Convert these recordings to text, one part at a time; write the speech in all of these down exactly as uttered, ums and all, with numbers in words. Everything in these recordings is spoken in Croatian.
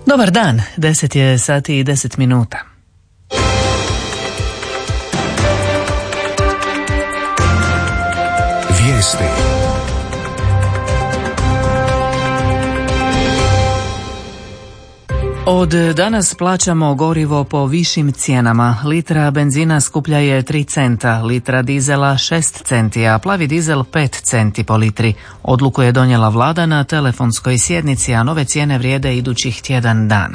Dobar dan, deset je sati i deset minuta. Vijesti. Od danas plaćamo gorivo po višim cijenama. Litra benzina skuplja je tri centa, litra dizela šest centi, a plavi dizel pet centi po litri. Odluku je donijela vlada na telefonskoj sjednici, a nove cijene vrijede idućih tjedan dana.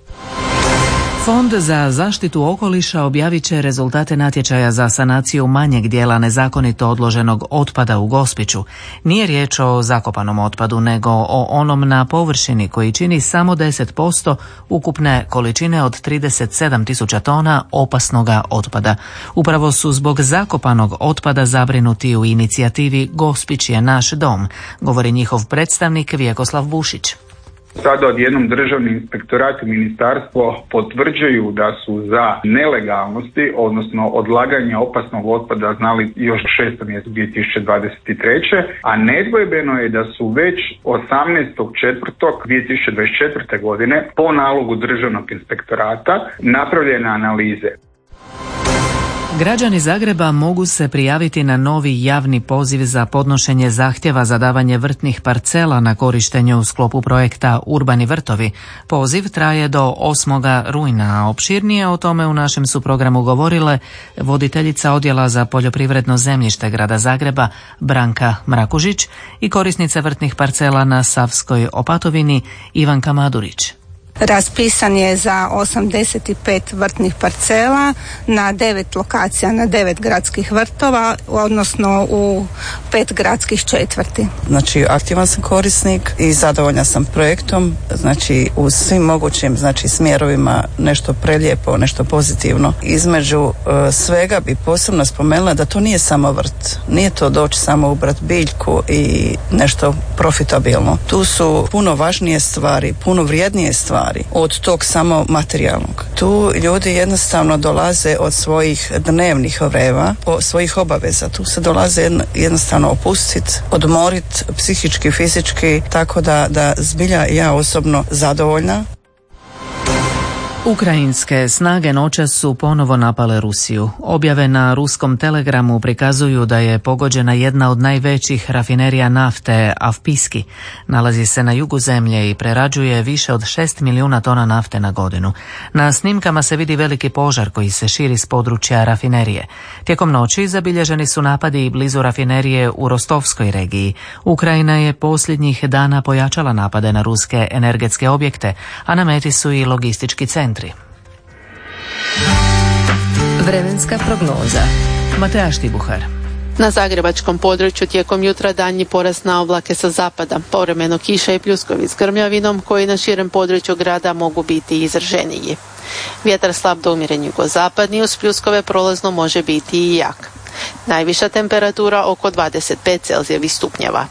Fond za zaštitu okoliša objavit će rezultate natječaja za sanaciju manjeg dijela nezakonito odloženog otpada u Gospiću. Nije riječ o zakopanom otpadu, nego o onom na površini koji čini samo deset posto ukupne količine od trideset sedam tisuća tona opasnoga otpada. Upravo su zbog zakopanog otpada zabrinuti u inicijativi Gospić je naš dom, govori njihov predstavnik Vjekoslav Bušić. Sada odjednom državni inspektorat i ministarstvo potvrđuju da su za nelegalnosti, odnosno odlaganje opasnog otpada znali još šestom mjesecu dvije tisuće dvadeset treće. a nedvojbeno je da su već osamnaestog četvrtog dvije tisuće dvadeset četvrte. godine po nalogu državnog inspektorata napravljene analize. Građani Zagreba mogu se prijaviti na novi javni poziv za podnošenje zahtjeva za davanje vrtnih parcela na korištenje u sklopu projekta Urbani vrtovi. Poziv traje do osmoga rujna, a opširnije o tome u našem su programu govorile voditeljica Odjela za poljoprivredno zemljište Grada Zagreba Branka Mrakužić i korisnica vrtnih parcela na Savskoj Opatovini Ivanka Madurić. Raspisan je za osamdeset pet vrtnih parcela na devet lokacija, na devet gradskih vrtova, odnosno u pet gradskih četvrti. Znači, aktivan sam korisnik i zadovoljna sam projektom, znači u svim mogućim znači smjerovima nešto prelijepo, nešto pozitivno. Između uh, svega bi posebno spomenula da to nije samo vrt, nije to doći samo ubrat biljku i nešto profitabilno. Tu su puno važnije stvari, puno vrijednije stvari od tog samo materijalnog. Tu ljudi jednostavno dolaze od svojih dnevnih vreva, po svojih obaveza. Tu se dolaze jednostavno opustiti, odmoriti psihički, fizički, tako da, da zbilja ja osobno zadovoljna. Ukrajinske snage noćas su ponovo napale Rusiju. Objave na ruskom telegramu prikazuju da je pogođena jedna od najvećih rafinerija nafte Avpiski. Nalazi se na jugu zemlje i prerađuje više od šest milijuna tona nafte na godinu. Na snimkama se vidi veliki požar koji se širi s područja rafinerije. Tijekom noći zabilježeni su napadi i blizu rafinerije u Rostovskoj regiji. Ukrajina je posljednjih dana pojačala napade na ruske energetske objekte, a na meti su i logistički centri. Vremenska prognoza. Mateja Štibuhar. Na zagrebačkom području tijekom jutra daljnji porast na oblake sa zapada, povremeno kiša i pljuskovi s grmljavinom koji na širem području grada mogu biti izraženiji. Vjetar slab do umjeren jugozapadni, uz pljuskove prolazno može biti i jak. Najviša temperatura oko dvadeset pet Celzijevih stupnjeva.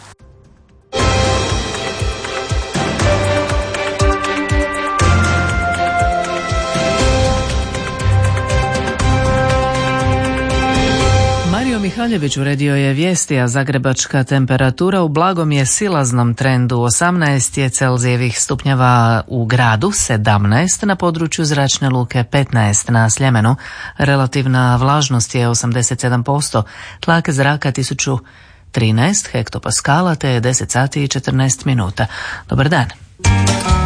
Mihaljević uredio je vijesti, a zagrebačka temperatura u blagom je silaznom trendu. osamnaest je Celzijevih stupnjeva u gradu, sedamnaest na području zračne luke, petnaest na Sljemenu. Relativna vlažnost je osamdeset sedam posto, tlak zraka tisuću trinaest hektopaskala te deset sati i četrnaest minuta. Dobar dan.